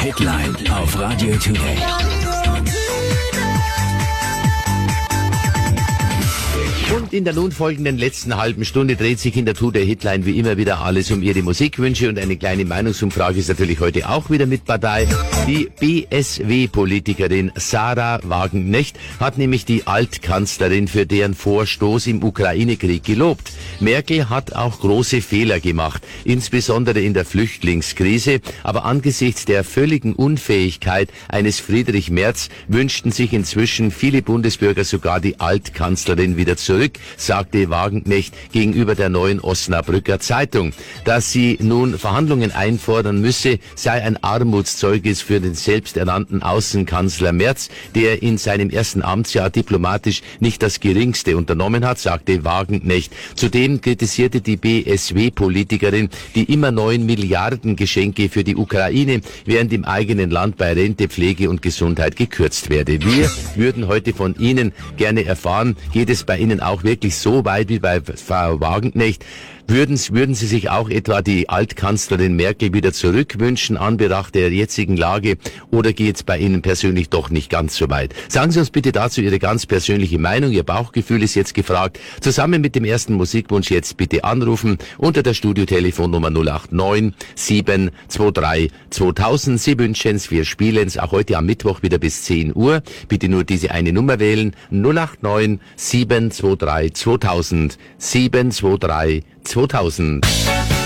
Hitline auf Radio Today. Und in der nun folgenden letzten halben Stunde dreht sich in der Tour der Hitline wie immer wieder alles um Ihre Musikwünsche, und eine kleine Meinungsumfrage ist natürlich heute auch wieder mit dabei. Die BSW-Politikerin Sarah Wagenknecht hat nämlich die Altkanzlerin für deren Vorstoß im Ukraine-Krieg gelobt. Merkel hat auch große Fehler gemacht, insbesondere in der Flüchtlingskrise, aber angesichts der völligen Unfähigkeit eines Friedrich Merz wünschten sich inzwischen viele Bundesbürger sogar die Altkanzlerin wieder zurück, sagte Wagenknecht gegenüber der Neuen Osnabrücker Zeitung. Dass sie nun Verhandlungen einfordern müsse, sei ein Armutszeugnis für den selbsternannten Außenkanzler Merz, der in seinem ersten Amtsjahr diplomatisch nicht das Geringste unternommen hat, sagte Wagenknecht. Zudem kritisierte die BSW-Politikerin die immer neuen Milliarden Geschenke für die Ukraine, während im eigenen Land bei Rente, Pflege und Gesundheit gekürzt werde. Wir würden heute von Ihnen gerne erfahren, geht es bei Ihnen auch wirklich so weit wie bei Frau Wagenknecht? Würden Sie sich auch etwa die Altkanzlerin Merkel wieder zurückwünschen, anbetracht der jetzigen Lage, oder geht es bei Ihnen persönlich doch nicht ganz so weit? Sagen Sie uns bitte dazu Ihre ganz persönliche Meinung. Ihr Bauchgefühl ist jetzt gefragt. Zusammen mit dem ersten Musikwunsch jetzt bitte anrufen unter der Studiotelefonnummer 089 723 2000. Sie wünschen es, wir spielen es auch heute am Mittwoch wieder bis 10 Uhr. Bitte nur diese eine Nummer wählen. 089 723 2000. 723 2000.